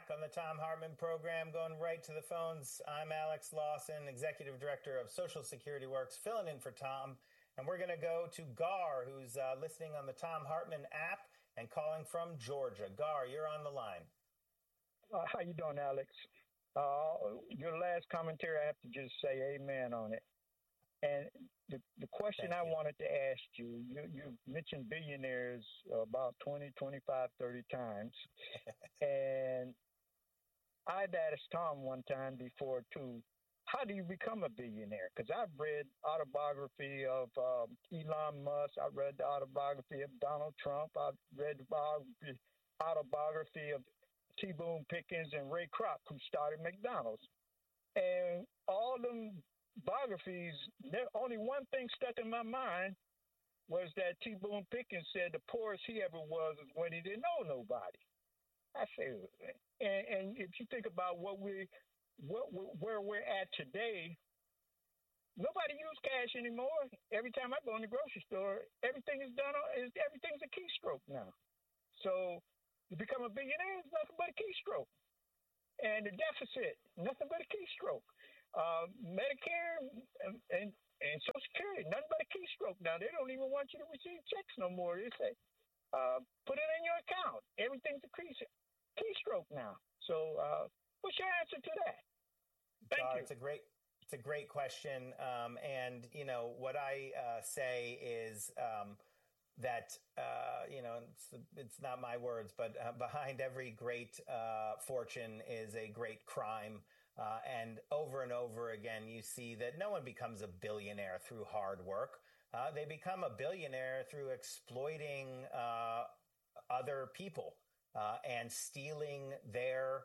back on the Thom Hartmann program, going right to the phones. I'm Alex Lawson, Executive Director of Social Security Works, filling in for Tom. And we're going to go to Gar, who's listening on the Thom Hartmann app and calling from Georgia. Gar, you're on the line. How you doing, Alex? Your last commentary, I have to just say amen on it. And the question I wanted to ask you mentioned billionaires about 20, 25, 30 times. And I'd asked Tom one time before, too, how do you become a billionaire? Because I've read autobiography of Elon Musk. I've read the autobiography of Donald Trump. I've read the autobiography of T. Boone Pickens and Ray Kroc, who started McDonald's. And all them biographies, only one thing stuck in my mind was that T. Boone Pickens said the poorest he ever was when he didn't know nobody. I say, and if you think about where we're at today, nobody uses cash anymore. Every time I go in the grocery store, everything is done. Everything's a keystroke now. So to become a billionaire is nothing but a keystroke, and the deficit nothing but a keystroke. Medicare and Social Security, nothing but a keystroke now. They don't even want you to receive checks no more. They say, put it in your account. Everything's a keystroke now. So what's your answer to that? Thank you. It's a great question. And, you know, what I say is that, you know, it's not my words, but behind every great fortune is a great crime. And over again, you see that no one becomes a billionaire through hard work. They become a billionaire through exploiting other people and stealing their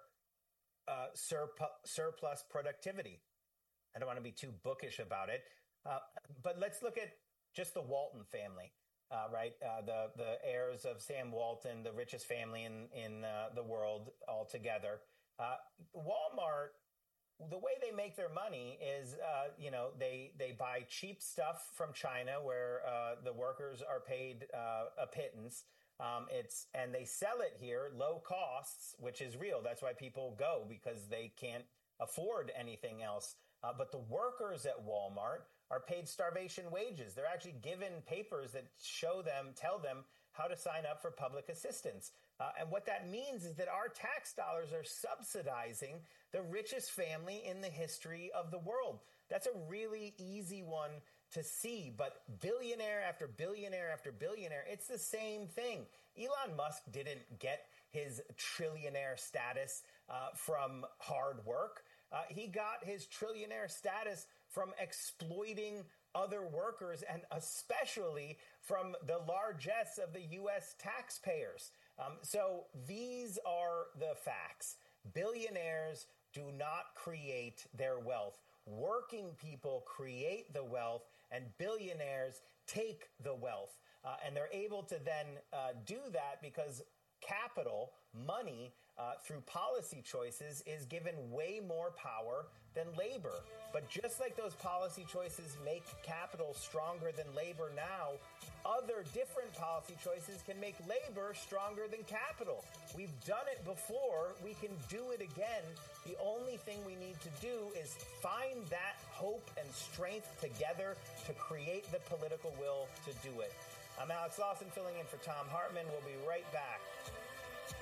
surplus productivity. I don't want to be too bookish about it, but let's look at just the Walton family. Right, the heirs of Sam Walton, the richest family in the world altogether. Walmart, the way they make their money is, you know, they buy cheap stuff from China where the workers are paid a pittance. And they sell it here, low costs, which is real. That's why people go, because they can't afford anything else. But the workers at Walmart are paid starvation wages. They're actually given papers that tell them how to sign up for public assistance. And what that means is that our tax dollars are subsidizing the richest family in the history of the world. That's a really easy one to see. But billionaire after billionaire after billionaire, it's the same thing. Elon Musk didn't get his trillionaire status from hard work. He got his trillionaire status from exploiting other workers, and especially from the largesse of the U.S. taxpayers. So these are the facts. Billionaires do not create their wealth. Working people create the wealth, and billionaires take the wealth. And they're able to then do that because capital, money, through policy choices is given way more power than labor. But just like those policy choices make capital stronger than labor now, other different policy choices can make labor stronger than capital. We've done it before. We can do it again. The only thing we need to do is find that hope and strength together to create the political will to do it. I'm Alex Lawson, filling in for Thom Hartmann. We'll be right back.